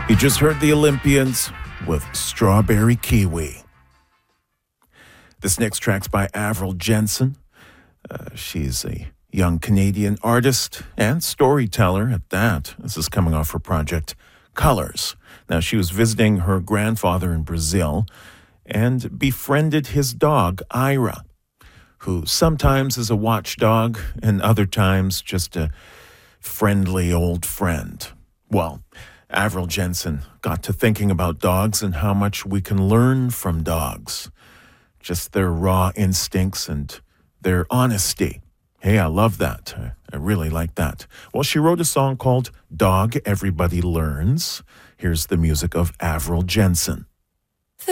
You just heard the Olympians with Strawberry Kiwi. This next track's by Avril Jensen. She's a young Canadian artist and storyteller at that. This is coming off her project, Colors. Now, she was visiting her grandfather in Brazil and befriended his dog, Ira, who sometimes is a watchdog and other times just a friendly old friend. Well, Avril Jensen got to thinking about dogs and how much we can learn from dogs. Just their raw instincts and their honesty. Hey, I love that. I really like that. Well, she wrote a song called Dog Everybody Learns. Here's the music of Avril Jensen.